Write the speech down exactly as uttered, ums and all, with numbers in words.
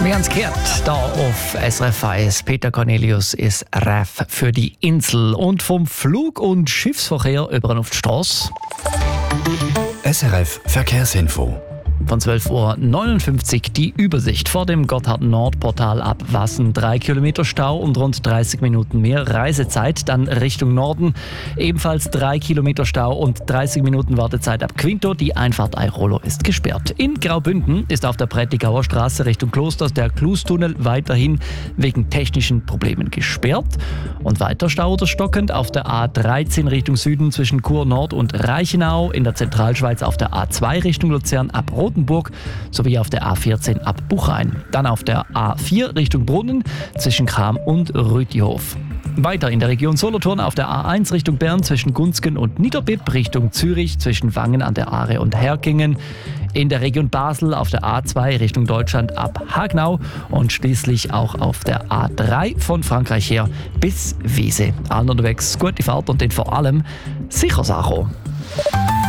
Wir haben's gehört, da auf S R F eins. Peter Cornelius ist R A F für die Insel. Und vom Flug- und Schiffsverkehr über auf die Straße. S R F Verkehrsinfo. Von zwölf Uhr neunundfünfzig die Übersicht vor dem Gotthard-Nord-Portal ab Wassen. Drei Kilometer Stau und rund dreißig Minuten mehr Reisezeit. Dann Richtung Norden ebenfalls drei Kilometer Stau und dreißig Minuten Wartezeit ab Quinto. Die Einfahrt Airolo ist gesperrt. In Graubünden ist auf der Prättigauer Straße Richtung Klosters der Klustunnel weiterhin wegen technischen Problemen gesperrt. Und weiter Stau oder stockend auf der A dreizehn Richtung Süden zwischen Chur Nord und Reichenau. In der Zentralschweiz auf der A zwei Richtung Luzern ab Rotenburg sowie auf der A vierzehn ab Buchheim. Dann auf der A vier Richtung Brunnen zwischen Cham und Rütihof. Weiter in der Region Solothurn auf der A eins Richtung Bern zwischen Gunzgen und Niederbipp, Richtung Zürich zwischen Wangen an der Aare und Herkingen. In der Region Basel auf der A zwei Richtung Deutschland ab Hagnau und schließlich auch auf der A drei von Frankreich her bis Wiese. Allen unterwegs gute Fahrt und den vor allem sicher Sache.